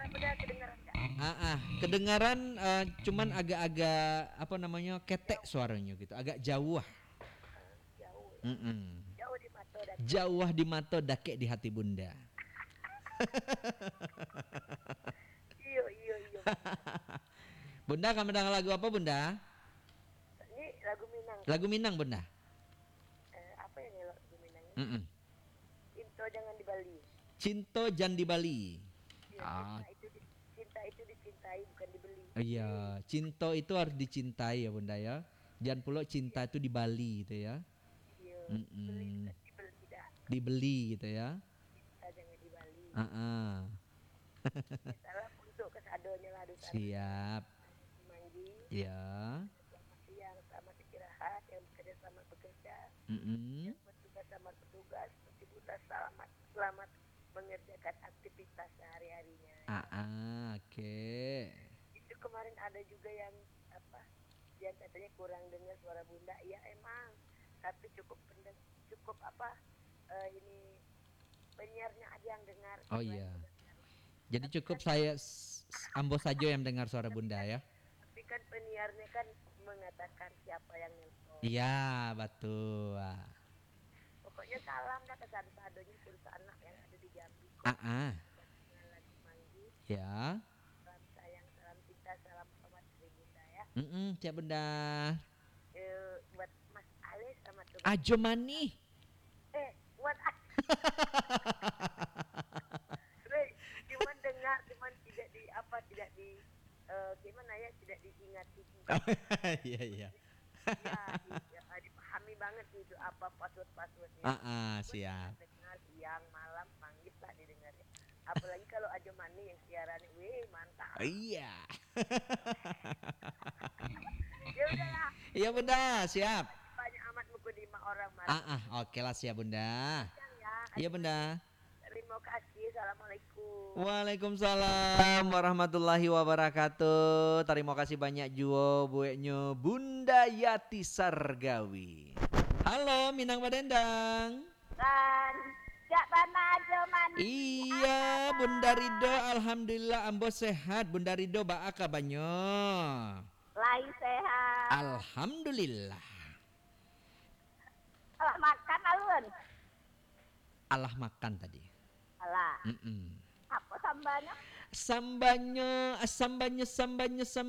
Bunda kedengaran nggak? Kedengaran cuman agak-agak apa namanya ketek Jauh, suaranya gitu, agak jauh. jauh ya. Mm-mm. Jauh di mata dan Jauh di mata dake di hati bunda. iyo iyo iyo Bunda. Bunda kamu mendengar lagu apa bunda? Ini lagu Minang sih. Lagu Minang bunda. Apa ya nih lagu Minang ini? Mm-mm. Cinta jangan di Bali. Cinto Jan di Bali. Iya, Ah, cinta itu dicintai bukan dibeli. iya, cinto itu harus dicintai ya bunda ya. Jangan pula cinta Iya, itu di Bali gitu ya. iya. Beli Mm-mm. dibeli dah. Dibeli gitu ya. Cinta jangan di Bali. Ah, ah. Ya, salam untuk kesadonya lah di sana. Siap. Manggi. Ya. Selamat siang, selamat istirahat. Yang bekerja selamat bekerja. Mm-mm. Yang bertugas selamat bertugas. Seperti Bunda selamat selamat mengerjakan aktivitas sehari-harinya. Oke. Itu kemarin ada juga yang apa? Dia katanya kurang dengar suara Bunda. Iya emang. Tapi cukup apa? Ini penyiarnya aja yang dengar. Oh Yang lain iya. udah dengar. Jadi Tapi cukup kan saya ambo saja yang dengar suara tapi bunda kan ya. tapi kan penyiarnya kan mengatakan siapa yang nelpon. Iya, betul. Pokoknya salam dah ke sadonya kurus anak yang ada di Jambi Ah, kok. ah. Dengan lagu Manggi. Ya. Salam sayang, salam cinta, salam hormat dari Bunda ya. Siap bunda. Buat Mas Ale sama tuh Ajo mani. buat cuman dengar, cuman tidak di apa, tidak di gimana ya, tidak diingati juga. Iya iya. Ya, dipahami banget itu apa passwordnya. Cuman Siap. dengar siang malam manggis lah didengar ya. Apalagi kalau Ajo Mani yang siaran, wih mantap. Iya. Ya udahlah, Iya bunda, siap. banyak amat buku 5 orang marah. Oke lah siap bunda. Ya, Iya Ajo Mani. bunda. Terima kasih. Assalamualaikum. Waalaikumsalam warahmatullahi wabarakatuh. Terima kasih banyak juo bueknya Bunda Yati Sargawi. Halo Minang Madendang. Dan jak mana Ajo Mani? Iya Bunda Rido, alhamdulillah ambo sehat. Bunda Rido baaka banyo. Lai sehat. Alhamdulillah. Alah makan alun. Allah makan tadi. Alah. Mm-mm. Apa sambanya? Sambanya.